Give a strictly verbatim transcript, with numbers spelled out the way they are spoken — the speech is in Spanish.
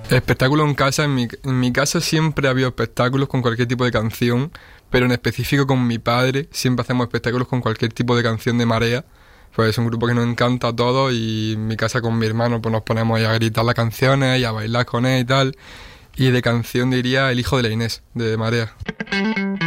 Espectáculos en casa, en mi, en mi casa siempre ha habido espectáculos con cualquier tipo de canción, pero en específico con mi padre siempre hacemos espectáculos con cualquier tipo de canción de Marea, pues es un grupo que nos encanta a todos y en mi casa con mi hermano pues nos ponemos ahí a gritar las canciones y a bailar con él y tal, y de canción diría El hijo de la Inés, de Marea.